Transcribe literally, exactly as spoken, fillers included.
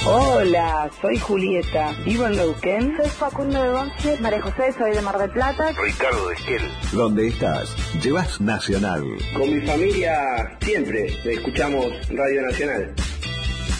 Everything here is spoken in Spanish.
Hola, soy Julieta, vivo en Neuquén. Soy Facundo de Once, María José, soy de Mar del Plata. Ricardo de Esquel. ¿Dónde estás? Llevas Nacional. Con mi familia siempre escuchamos Radio Nacional.